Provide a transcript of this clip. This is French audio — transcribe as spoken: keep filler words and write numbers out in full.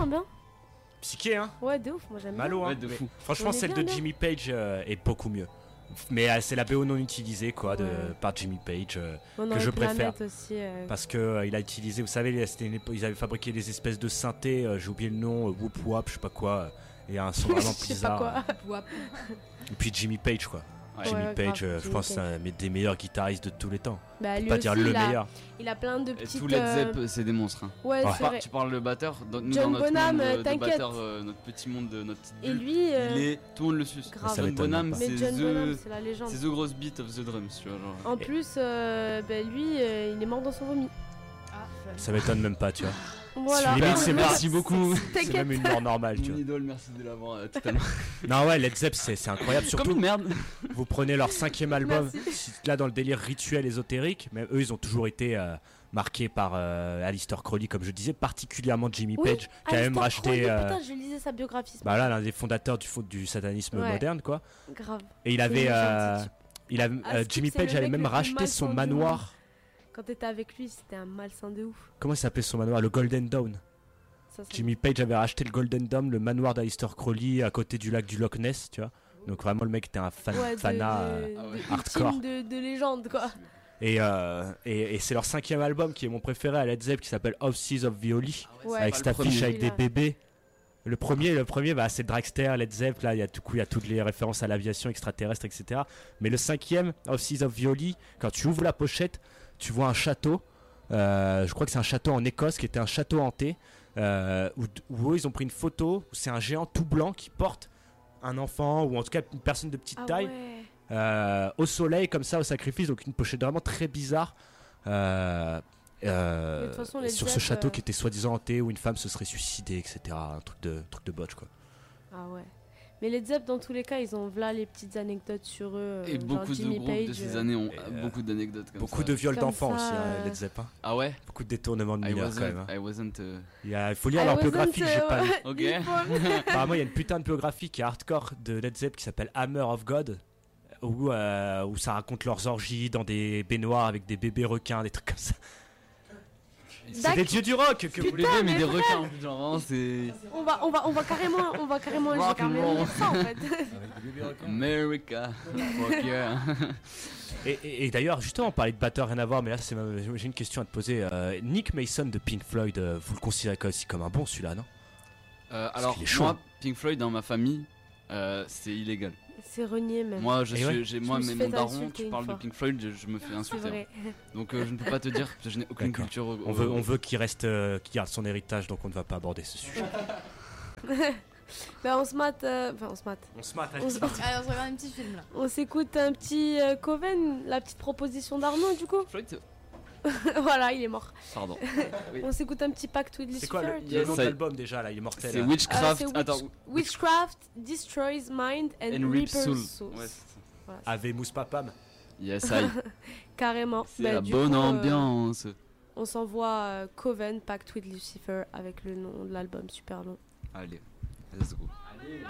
bien, bien. Psyché, hein. Ouais, de ouf, moi j'aime bien. Malo, hein. Ouais, de fou. Franchement, On est celle bien, de bien. Jimmy Page euh, est beaucoup mieux. Mais euh, c'est la B O non utilisée, quoi, de, Ouais. par Jimmy Page, euh, On que aurait je pu la préfère. mettre aussi. euh, parce que euh, il a utilisé, vous savez, c'était une époque- ils avaient fabriqué des espèces de synthés, euh, j'ai oublié le nom, euh, Whoop Whop, je sais pas quoi, euh, et un son vraiment Je sais pas bizarre. quoi. euh. Wap. Et puis Jimmy Page, quoi. Ouais. Jimmy Ouais, Page, grave, euh, je Jimmy pense, c'est Page. un mais des meilleurs guitaristes de tous les temps. Bah, Faut lui pas aussi, dire le il a, meilleur. il a plein de Et petites. tout Led euh, Zepp, c'est des monstres. Hein. Ouais, Ouais. c'est vrai. Tu parles le batteur, dans, nous John dans notre Bonham, monde euh, de, de t'inquiète. batteur, euh, notre petit monde, de notre petite Et bulle, lui. euh, il est, tout le monde le suce. grave. Ça John m'étonne Bonham, pas. c'est Mais John Bonham, the, c'est la légende. c'est the gross beat of the drums, tu vois genre. En plus, euh, bah, lui, euh, il est mort dans son vomi. Ah, fun. Ça m'étonne même pas, tu vois. Voilà. Limite, c'est Merci beaucoup. C'est T'inquiète. même une mort normale, tu Mon vois. idole, merci de l'avoir euh, totalement. Non, ouais, Led Zepp, c'est c'est incroyable. Comme Surtout, une merde. vous prenez leur cinquième album, Merci. si- là dans le délire rituel ésotérique, mais eux ils ont toujours été euh, marqués par euh, Aleister Crowley, comme je disais, particulièrement Jimmy Oui, Page, qui a même Alistair racheté. Crowley, euh, Putain, je lisais sa biographie. ce bah là, l'un des fondateurs du, fo- du satanisme Ouais. moderne, quoi. matin. Grave. Et il C'est avait. une euh, gentille. il a, Ah, euh, Skip, Jimmy c'est Page le avait mec même le plus racheté son malsain du monde. manoir. Quand t'étais avec lui, c'était un malsain de ouf. Comment il s'appelait son manoir? Le Golden Dawn. Ça, ça- Jimmy Page avait racheté le Golden Dawn, le manoir d'Aleister Crowley à côté du lac du Loch Ness, tu vois. Donc vraiment le mec était un fan, Ouais, de, fanat. de- euh, Ah ouais. de- hardcore. ultime de, de légende, quoi. Et, euh, et, et c'est leur cinquième album qui est mon préféré à Led Zepp, qui s'appelle Of Seas of Violi, Ouais. avec pas cette le affiche premier. avec des Celui-là. bébés. Le premier, le premier, bah, c'est Dragster, Led Zepp. Là, il y a tout coup, il y a toutes les références à l'aviation extraterrestre, et cetera. Mais le cinquième, Of Seas of Violi, quand tu ouvres la pochette, tu vois un château. Euh, je crois que c'est un château en Écosse, qui était un château hanté, euh, où, où eux, ils ont pris une photo. Où c'est un géant tout blanc qui porte un enfant, ou en tout cas une personne de petite Ah taille, ouais. euh, au soleil comme ça, au sacrifice. Donc une pochette vraiment très bizarre. Euh, euh, Mais de toute façon, les sur ce Zepp, château euh, qui était soi-disant hanté, où une femme se serait suicidée, et cetera. Un truc de, truc de botch, quoi. Ah ouais. Mais les Zepp, dans tous les cas, ils ont là les petites anecdotes sur eux. euh, Et genre beaucoup de Jimmy groupes Page, de ces euh, années ont Et, euh, euh, beaucoup d'anecdotes comme Beaucoup ça. de viols Comme d'enfants ça, aussi, hein, euh, Led Zepp. Hein. Ah ouais? Beaucoup de détournements de I mineurs quand même. wasn't, hein. I wasn't euh, Il, y a- il faut lire I leur wasn't, biographie, j'ai euh, pas lu. Ok. evil. Apparemment, il y a une putain de biographie qui est hardcore de Led Zepp qui s'appelle Hammer of God, où, euh, où ça raconte leurs orgies dans des baignoires avec des bébés requins, des trucs comme ça. C'est D'accord. des dieux du rock que vous Vous les deux, mais des requins en plus, genre vraiment c'est. On va, on va, on va carrément, on va carrément, je vais Rock and carrément roll. lire ça en fait. America. Fuck yeah. Et, et- et d'ailleurs, justement, on parlait de batteur, rien à voir, mais là, c'est ma- j'ai une question à te poser. Euh, Nick Mason de Pink Floyd, euh, vous le considérez aussi comme un bon celui-là, non? Euh, alors, qu'il est chaud. moi, Pink Floyd dans ma famille, euh, c'est illégal. C'est renié même. Moi, je Et suis, ouais. j'ai, Je moi, me mais suis mon fait daron, insulter tu une parles de fois. Pink Floyd, je, je me fais C'est insulter. vrai. Donc, euh, je ne peux pas te dire, parce que je n'ai aucune D'accord. culture. au- On veut, on veut qu'il reste, euh, qu'il garde son héritage, donc on ne va pas aborder ce sujet. Bah on se mate, euh, enfin on se mate. On se mate, On se- Allez, on se regarde un petit film là. On s'écoute un petit euh, Coven, la petite proposition d'Arnaud du coup. Floyd, c'est- Voilà, il est mort. pardon. On s'écoute un petit Pact with C'est quoi le, Lucifer. le nom de Ça- l'album déjà là? Il est mortel. C'est là. Witchcraft. Ah, c'est Witch- Attends, Witchcraft destroys mind and, and Rip Reaper's Soul. Souls. Ouais, c'est ça. Voilà. Ave Mousse Papam. Yes, I. Carrément. C'est Bah, la du bonne coup, euh, ambiance. on s'envoie euh, Coven, Pact with Lucifer avec le nom de l'album super long. Allez, let's go.